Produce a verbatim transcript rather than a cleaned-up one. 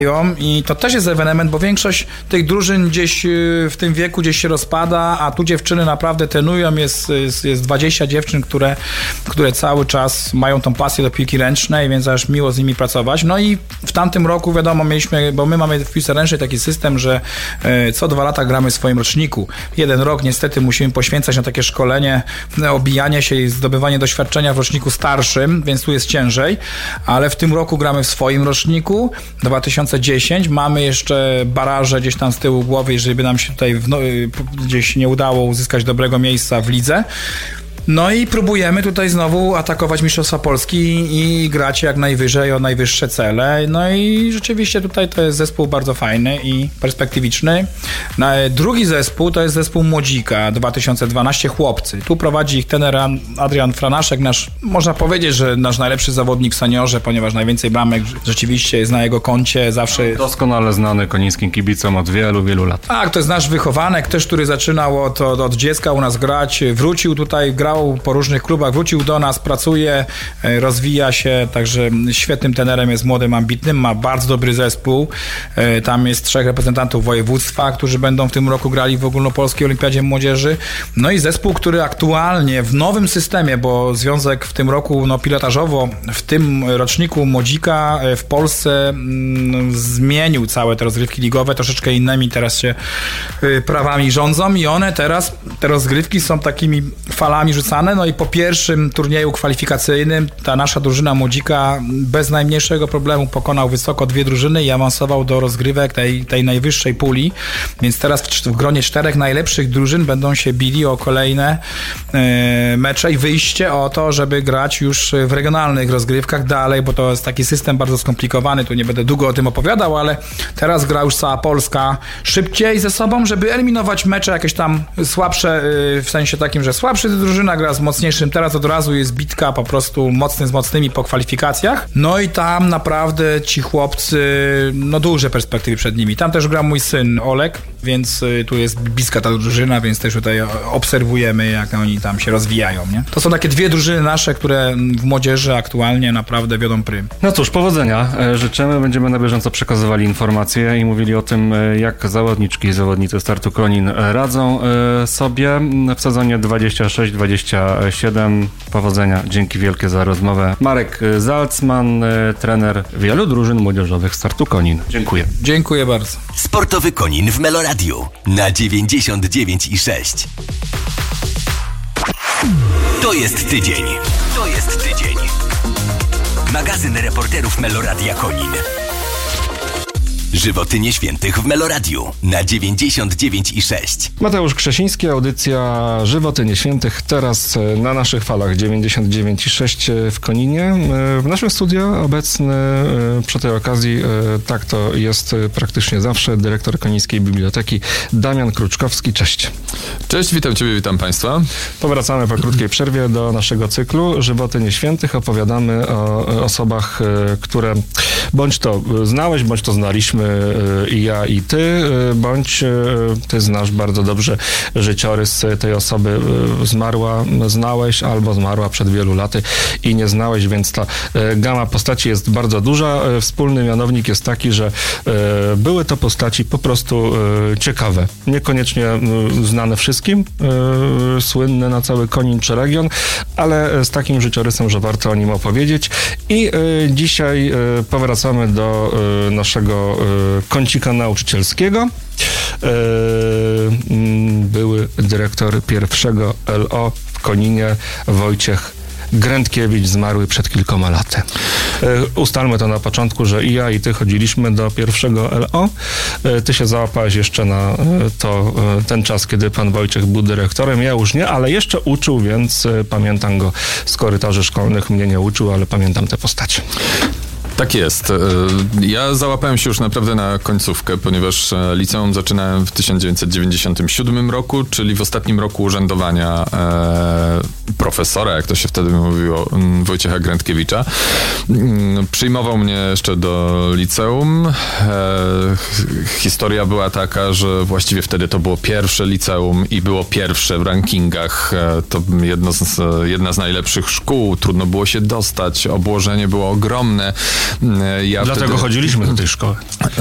I to też jest ewenement, bo większość tych drużyn gdzieś w tym wieku gdzieś się rozpada, a tu dziewczyny naprawdę trenują. Jest, jest, jest dwadzieścia dziewczyn, które, które cały czas mają tą pasję do piłki ręcznej, więc aż miło z nimi pracować. No i w tamtym roku wiadomo mieliśmy, bo my mamy w piłce ręcznej taki system, że co dwa lata gramy w swoim roczniku. Jeden rok niestety musimy poświęcać na takie szkolenie, obijanie się i zdobywanie doświadczenia w roczniku starszym, więc tu jest ciężej, ale w tym roku gramy w swoim roczniku dwa tysiące dziesięć. Mamy jeszcze baraże gdzieś tam z tyłu głowy, jeżeli by nam się tutaj w, no, gdzieś nie udało uzyskać dobrego miejsca w lidze. No i próbujemy tutaj znowu atakować Mistrzostwa Polski i grać jak najwyżej o najwyższe cele. No i rzeczywiście tutaj to jest zespół bardzo fajny i perspektywiczny. Drugi zespół to jest zespół Młodzika dwa tysiące dwanaście chłopcy. Tu prowadzi ich trener Adrian Franaszek, nasz, można powiedzieć, że nasz najlepszy zawodnik w seniorze, ponieważ najwięcej bramek rzeczywiście jest na jego koncie. Zawsze doskonale znany konińskim kibicom od wielu, wielu lat. Tak, to jest nasz wychowanek, też który zaczynał od, od, od dziecka u nas grać. Wrócił tutaj, grał po różnych klubach, wrócił do nas, pracuje, rozwija się, także świetnym trenerem jest, młodym, ambitnym, ma bardzo dobry zespół. Tam jest trzech reprezentantów województwa, którzy będą w tym roku grali w Ogólnopolskiej Olimpiadzie Młodzieży. No i zespół, który aktualnie w nowym systemie, bo związek w tym roku no, pilotażowo w tym roczniku Młodzika w Polsce mm, zmienił całe te rozgrywki ligowe, troszeczkę innymi teraz się y, prawami rządzą i one teraz, te rozgrywki są takimi falami rzucane, no i po pierwszym turnieju kwalifikacyjnym ta nasza drużyna Młodzika bez najmniejszego problemu pokonał wysoko dwie drużyny i awansował do rozgrywek tej, tej najwyższej puli, więc teraz w, w gronie czterech najlepszych drużyn będą się bili o kolejne e, mecze i wyjście o to, żeby grać już w regionalnych rozgrywkach dalej, bo to jest taki system bardzo skomplikowany, tu nie będę długo o tym opowiadał, ale teraz gra już cała Polska szybciej ze sobą, żeby eliminować mecze jakieś tam słabsze, e, w sensie takim, że słabszy drużyna gra z mocniejszym, teraz od razu jest bitka po prostu mocny z mocnymi po kwalifikacjach. No i tam naprawdę ci chłopcy, no duże perspektywy przed nimi. Tam też gra mój syn Olek, więc tu jest bliska ta drużyna, więc też tutaj obserwujemy, jak oni tam się rozwijają, nie? To są takie dwie drużyny nasze, które w młodzieży aktualnie naprawdę wiodą prym. No cóż, powodzenia życzymy. Będziemy na bieżąco przekazywali informacje i mówili o tym, jak zawodniczki i zawodnicy Startu Konin radzą sobie w sezonie dwadzieścia sześć dwadzieścia siedem. Powodzenia. Dzięki wielkie za rozmowę. Marek Zalcman, trener wielu drużyn młodzieżowych Startu Konin. Dziękuję. Dziękuję bardzo. Sportowy Konin w Meloradiu na dziewięćdziesiąt dziewięć i sześć. To jest tydzień. To jest tydzień. Magazyn reporterów Meloradia Konin. Żywoty nieświętych w Meloradiu na dziewięćdziesiąt dziewięć i sześć. Mateusz Krzesiński, audycja Żywoty nieświętych teraz na naszych falach dziewięćdziesiąt dziewięć i sześć w Koninie. W naszym studio obecny przy tej okazji, tak to jest praktycznie zawsze, dyrektor Konińskiej Biblioteki Damian Kruczkowski. Cześć. Cześć, witam Ciebie, witam Państwa. Powracamy po krótkiej przerwie do naszego cyklu Żywoty nieświętych. Opowiadamy o osobach, które bądź to znałeś, bądź to znaliśmy i ja, i ty, bądź ty znasz bardzo dobrze życiorys tej osoby. Zmarła, znałeś, albo zmarła przed wielu laty i nie znałeś, więc ta gama postaci jest bardzo duża. Wspólny mianownik jest taki, że były to postaci po prostu ciekawe. Niekoniecznie znane wszystkim, słynne na cały Konin czy region, ale z takim życiorysem, że warto o nim opowiedzieć. I dzisiaj powracamy do naszego kącika nauczycielskiego. Były dyrektor pierwszego L O w Koninie Wojciech Grędkiewicz, zmarły przed kilkoma laty. Ustalmy to na początku, że i ja, i ty chodziliśmy do pierwszego L O. Ty się załapałeś jeszcze na to, ten czas, kiedy pan Wojciech był dyrektorem. Ja już nie, ale jeszcze uczył, więc pamiętam go z korytarzy szkolnych. Mnie nie uczył, ale pamiętam te postacie. Tak jest. Ja załapałem się już naprawdę na końcówkę, ponieważ liceum zaczynałem w tysiąc dziewięćset dziewięćdziesiątym siódmym roku, czyli w ostatnim roku urzędowania profesora, jak to się wtedy mówiło, Wojciecha Grędkiewicza. Przyjmował mnie jeszcze do liceum. E, historia była taka, że właściwie wtedy to było pierwsze liceum i było pierwsze w rankingach. E, to jedno z, jedna z najlepszych szkół. Trudno było się dostać. Obłożenie było ogromne. E, ja Dlatego wtedy... chodziliśmy do tej szkoły.